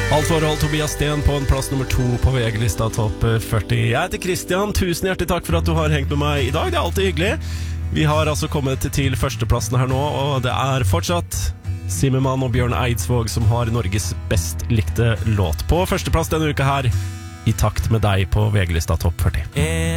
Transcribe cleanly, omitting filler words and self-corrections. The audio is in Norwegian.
Alt forhold Tobias Sten på en plass nummer 2 på VG-lista topp 40. Jeg heter Christian, tusen hjertelig takk for at du har hengt med meg i dag. Det er alltid hyggelig. Vi har altså kommet til førsteplassen her nå, og det er fortsatt Zimmermann og Bjørn Eidsvåg som har Norges best likte låt. På førsteplass denne uka her, I takt med deg på VG-lista topp 40.